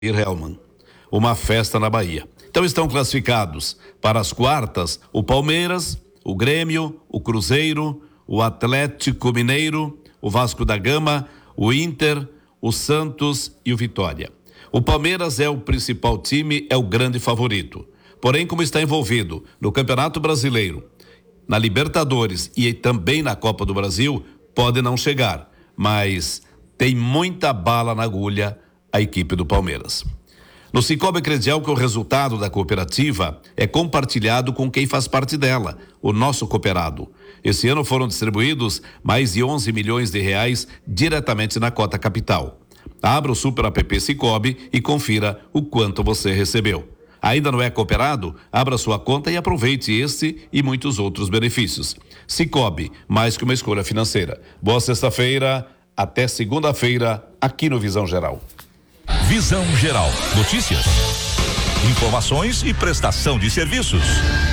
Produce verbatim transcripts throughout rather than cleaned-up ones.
Helman, uma festa na Bahia. Então estão classificados para as quartas o Palmeiras, o Grêmio, o Cruzeiro, o Atlético Mineiro, o Vasco da Gama, o Inter, o Santos e o Vitória. O Palmeiras é o principal time, é o grande favorito. Porém, como está envolvido no Campeonato Brasileiro, na Libertadores e também na Copa do Brasil, pode não chegar, mas tem muita bala na agulha a equipe do Palmeiras. No Cicobi Credial, que o resultado da cooperativa é compartilhado com quem faz parte dela, o nosso cooperado. Esse ano foram distribuídos mais de onze milhões de reais diretamente na cota capital. Abra o Super App Cicobi e confira o quanto você recebeu. Ainda não é cooperado? Abra sua conta e aproveite este e muitos outros benefícios. Cicobi, mais que uma escolha financeira. Boa sexta-feira, até segunda-feira, aqui no Visão Geral. Visão Geral. Notícias, informações e prestação de serviços.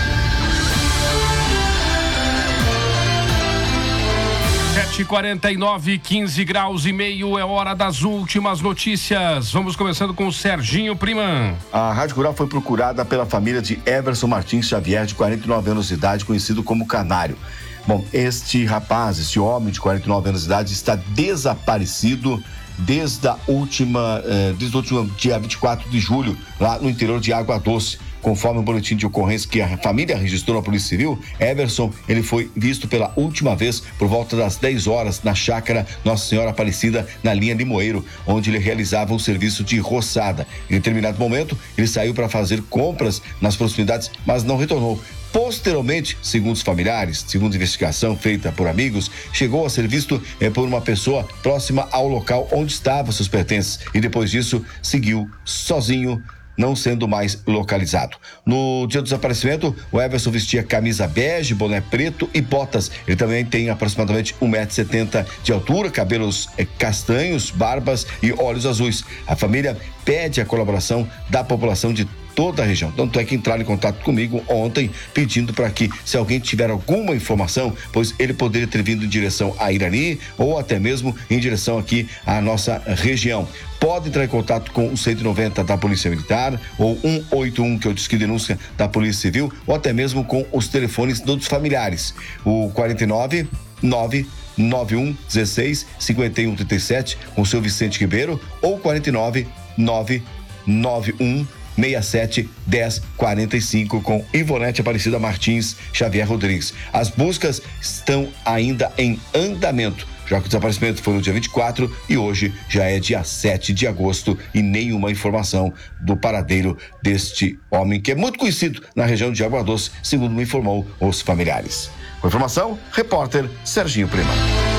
sete e quarenta e nove, quinze graus e meio, é hora das últimas notícias. Vamos começando com o Serginho Prima. A Rádio Rural foi procurada pela família de Everson Martins Xavier, de quarenta e nove anos de idade, conhecido como Canário. Bom, este rapaz, este homem de quarenta e nove anos de idade, está desaparecido desde a última, eh, desde o último dia vinte e quatro de julho, lá no interior de Água Doce. Conforme o boletim de ocorrência que a família registrou na Polícia Civil, Everson, ele foi visto pela última vez por volta das dez horas na chácara Nossa Senhora Aparecida, na linha Limoeiro, onde ele realizava um serviço de roçada. Em determinado momento, ele saiu para fazer compras nas proximidades, mas não retornou. Posteriormente, segundo os familiares, segundo a investigação feita por amigos, chegou a ser visto eh, por uma pessoa próxima ao local onde estavam seus pertences e depois disso seguiu sozinho, não sendo mais localizado. No dia do desaparecimento, o Everson vestia camisa bege, boné preto e botas. Ele também tem aproximadamente um metro e setenta de altura, cabelos eh, castanhos, barbas e olhos azuis. A família pede a colaboração da população de toda a região. Tanto é que entraram em contato comigo ontem, pedindo para que, se alguém tiver alguma informação, pois ele poderia ter vindo em direção a Irani ou até mesmo em direção aqui à nossa região. Pode entrar em contato com o cento e noventa da Polícia Militar ou um oito um, que é o disque de denúncia da Polícia Civil, ou até mesmo com os telefones dos familiares. O quarenta e nove, nove nove um dezesseis, cinquenta e um trinta e sete, com o seu Vicente Ribeiro, ou quarenta e nove, nove nove um sessenta e sete, dez, quarenta e cinco, com Ivonete Aparecida Martins Xavier Rodrigues. As buscas estão ainda em andamento, já que o desaparecimento foi no dia vinte e quatro e hoje já é dia sete de agosto e nenhuma informação do paradeiro deste homem, que é muito conhecido na região de Água Doce, segundo me informou os familiares. Com informação, repórter Serginho Prima.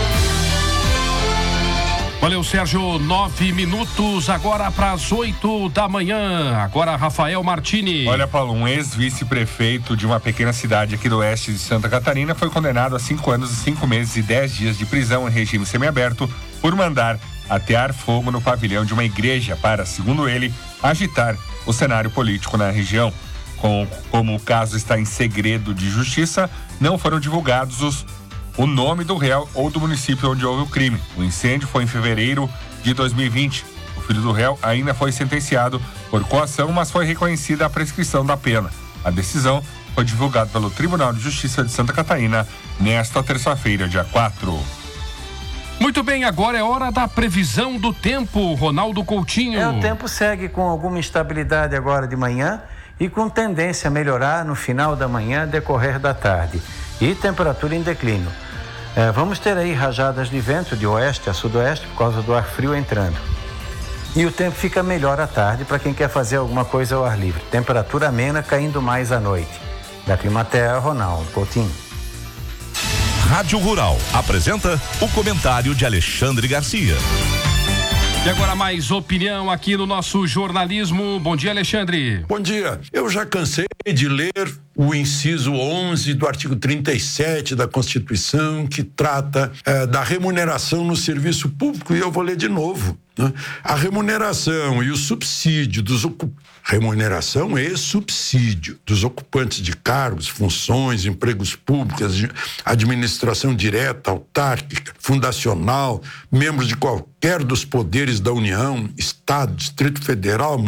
Valeu, Sérgio. Nove minutos agora para as oito da manhã. Agora, Rafael Martini. Olha, Paulo, um ex-vice-prefeito de uma pequena cidade aqui do oeste de Santa Catarina foi condenado a cinco anos, cinco meses e dez dias de prisão em regime semiaberto por mandar atear fogo no pavilhão de uma igreja para, segundo ele, agitar o cenário político na região. Com, como o caso está em segredo de justiça, não foram divulgados os o nome do réu ou do município onde houve o crime. O incêndio foi em fevereiro de dois mil e vinte. O filho do réu ainda foi sentenciado por coação, mas foi reconhecida a prescrição da pena. A decisão foi divulgada pelo Tribunal de Justiça de Santa Catarina nesta terça-feira, dia quatro. Muito bem, agora é hora da previsão do tempo. Ronaldo Coutinho. É, o tempo segue com alguma instabilidade agora de manhã e com tendência a melhorar no final da manhã, decorrer da tarde. E temperatura em declínio. É, vamos ter aí rajadas de vento de oeste a sudoeste por causa do ar frio entrando. E o tempo fica melhor à tarde para quem quer fazer alguma coisa ao ar livre. Temperatura amena caindo mais à noite. Da Climaterra, Ronaldo Coutinho. Rádio Rural apresenta o comentário de Alexandre Garcia. E agora mais opinião aqui no nosso jornalismo. Bom dia, Alexandre. Bom dia. Eu já cansei de ler o inciso onze do artigo trinta e sete da Constituição, que trata eh, da remuneração no serviço público, e eu vou ler de novo. né? A remuneração e o subsídio dos ocupantes, remuneração e subsídio dos ocupantes de cargos, funções, empregos públicos, administração direta, autárquica, fundacional, membros de qualquer dos poderes da União, Estado, Distrito Federal,